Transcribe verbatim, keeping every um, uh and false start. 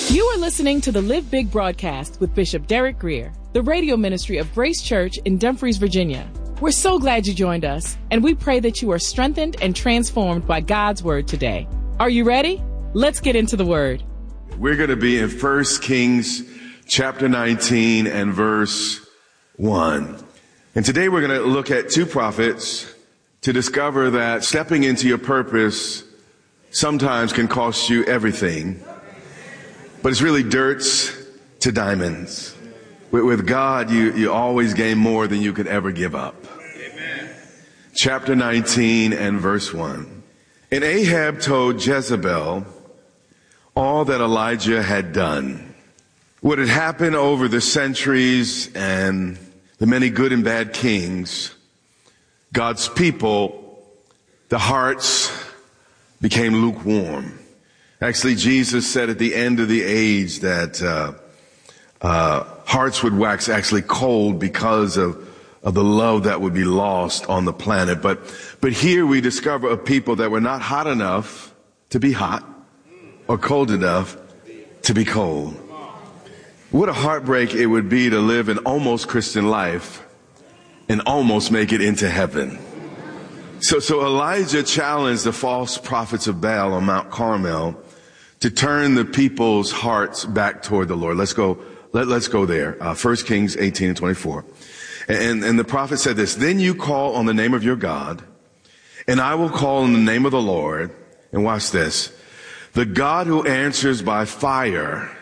You are listening to the Live Big broadcast with Bishop Derek Greer, the radio ministry of Grace Church in Dumfries, Virginia. We're so glad you joined us, and we pray that you are strengthened and transformed by God's word today. Are you ready? Let's get into the word. We're going to be in First Kings chapter nineteen and verse one. And today we're going to look at two prophets to discover that stepping into your purpose sometimes can cost you everything. But it's really dirts to diamonds. With, with God, you, you always gain more than you could ever give up. Amen. Chapter nineteen and verse one. And Ahab told Jezebel all that Elijah had done. What had happened over the centuries and the many good and bad kings, God's people, the hearts became lukewarm. Actually, Jesus said at the end of the age that uh, uh, hearts would wax actually cold because of, of the love that would be lost on the planet. But, but here we discover a people that were not hot enough to be hot or cold enough to be cold. What a heartbreak it would be to live an almost Christian life and almost make it into heaven. So, so Elijah challenged the false prophets of Baal on Mount Carmel to turn the people's hearts back toward the Lord. Let's go, let, let's go there. Uh, First Kings eighteen and twenty-four. And, and the prophet said this, then you call on the name of your God, and I will call on the name of the Lord. And watch this. The God who answers by fire